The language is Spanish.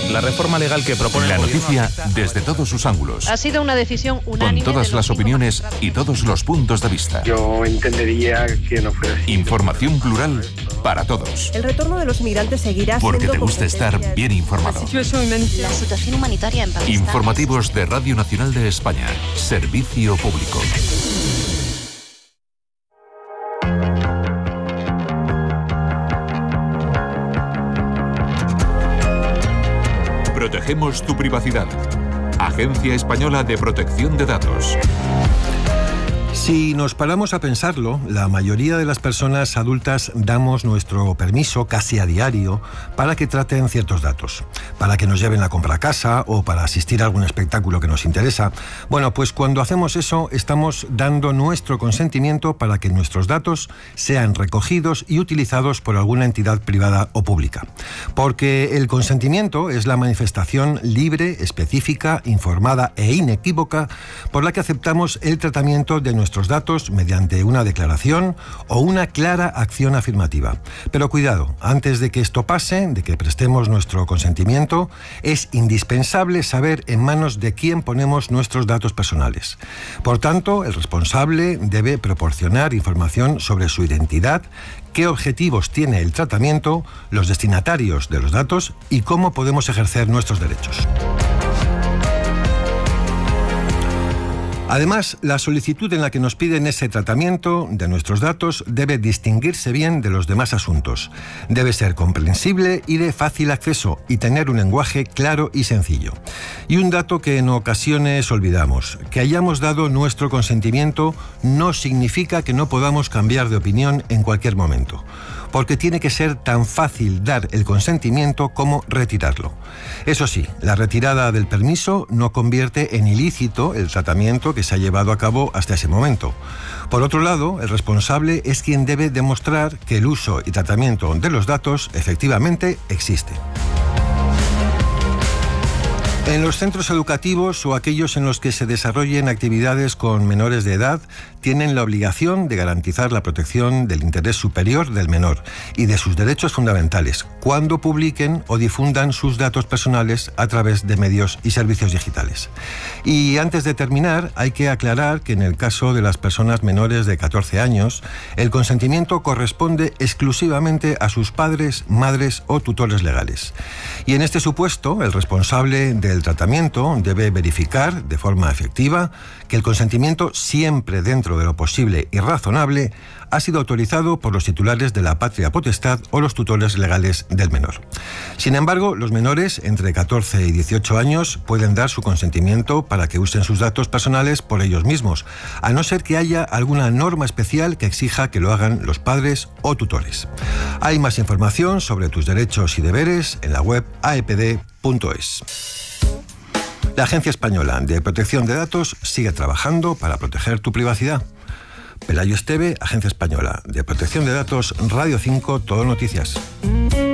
La reforma legal que propone La el gobierno noticia desde todos sus ángulos. Ha sido una decisión unánime. Con todas las opiniones y todos los puntos de vista. Yo entendería que no fuera así. Información plural para todos. El retorno de los inmigrantes seguirá siendo... Porque te gusta estar bien informado. La situación humanitaria en Pakistán. Informativos de Radio Nacional de España. Servicio público. Protegemos tu privacidad. Agencia Española de Protección de Datos. Si nos paramos a pensarlo, la mayoría de las personas adultas damos nuestro permiso casi a diario para que traten ciertos datos, para que nos lleven la compra a casa o para asistir a algún espectáculo que nos interesa. Bueno, pues cuando hacemos eso estamos dando nuestro consentimiento para que nuestros datos sean recogidos y utilizados por alguna entidad privada o pública. Porque el consentimiento es la manifestación libre, específica, informada e inequívoca por la que aceptamos el tratamiento de nuestros datos mediante una declaración o una clara acción afirmativa. Pero cuidado, antes de que esto pase, de que prestemos nuestro consentimiento, es indispensable saber en manos de quién ponemos nuestros datos personales. Por tanto, el responsable debe proporcionar información sobre su identidad, qué objetivos tiene el tratamiento, los destinatarios de los datos y cómo podemos ejercer nuestros derechos. Además, la solicitud en la que nos piden ese tratamiento de nuestros datos debe distinguirse bien de los demás asuntos. Debe ser comprensible y de fácil acceso y tener un lenguaje claro y sencillo. Y un dato que en ocasiones olvidamos: que hayamos dado nuestro consentimiento no significa que no podamos cambiar de opinión en cualquier momento, porque tiene que ser tan fácil dar el consentimiento como retirarlo. Eso sí, la retirada del permiso no convierte en ilícito el tratamiento que se ha llevado a cabo hasta ese momento. Por otro lado, el responsable es quien debe demostrar que el uso y tratamiento de los datos efectivamente existe. En los centros educativos o aquellos en los que se desarrollen actividades con menores de edad, tienen la obligación de garantizar la protección del interés superior del menor y de sus derechos fundamentales cuando publiquen o difundan sus datos personales a través de medios y servicios digitales. Y antes de terminar, hay que aclarar que en el caso de las personas menores de 14 años, el consentimiento corresponde exclusivamente a sus padres, madres o tutores legales. Y en este supuesto, el responsable del tratamiento debe verificar de forma efectiva que el consentimiento, siempre dentro de lo posible y razonable, ha sido autorizado por los titulares de la patria potestad o los tutores legales del menor. Sin embargo, los menores entre 14 y 18 años pueden dar su consentimiento para que usen sus datos personales por ellos mismos, a no ser que haya alguna norma especial que exija que lo hagan los padres o tutores. Hay más información sobre tus derechos y deberes en la web aepd.es. La Agencia Española de Protección de Datos sigue trabajando para proteger tu privacidad. Pelayo Esteve, Agencia Española de Protección de Datos, Radio 5, Todo Noticias.